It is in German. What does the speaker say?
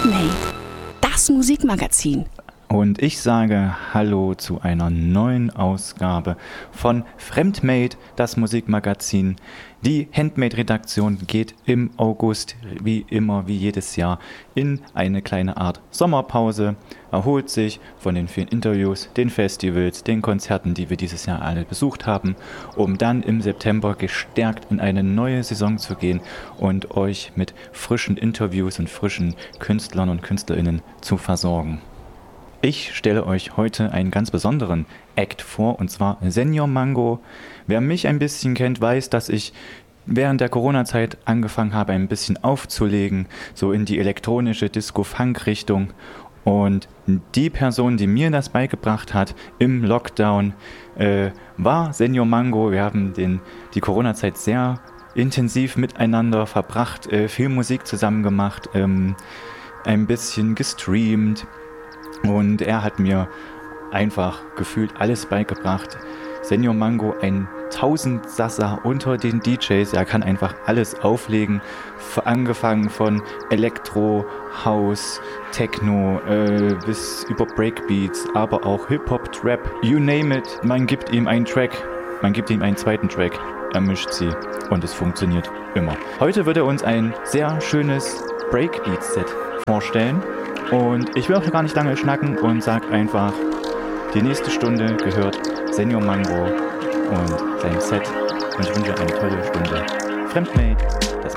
Fremdmade, das Musikmagazin. Und ich sage Hallo zu einer neuen Ausgabe von Fremdmade, das Musikmagazin. Die Handmade-Redaktion geht im August, wie immer, wie jedes Jahr, in eine kleine Art Sommerpause, erholt sich von den vielen Interviews, den Festivals, den Konzerten, die wir dieses Jahr alle besucht haben, um dann im September gestärkt in eine neue Saison zu gehen und euch mit frischen Interviews und frischen Künstlern und KünstlerInnen zu versorgen. Ich stelle euch heute einen ganz besonderen Act vor, und zwar Senior Mango. Wer mich ein bisschen kennt, weiß, dass ich während der Corona-Zeit angefangen habe, ein bisschen aufzulegen, so in die elektronische Disco-Funk-Richtung. Und die Person, die mir das beigebracht hat im Lockdown, war Senior Mango. Wir haben die Corona-Zeit sehr intensiv miteinander verbracht, viel Musik zusammen gemacht, ein bisschen gestreamt. Und er hat mir einfach gefühlt alles beigebracht. Senior Mango, ein Tausendsasser unter den DJs. Er kann einfach alles auflegen. Angefangen von Elektro, House, Techno bis über Breakbeats, aber auch Hip-Hop, Trap, you name it. Man gibt ihm einen Track, man gibt ihm einen zweiten Track. Er mischt sie und es funktioniert immer. Heute wird er uns ein sehr schönes Breakbeat-Set vorstellen. Und ich will auch gar nicht lange schnacken und sag einfach, die nächste Stunde gehört Senior Mango und seinem Set. Und ich wünsche eine tolle Stunde Fremdmade.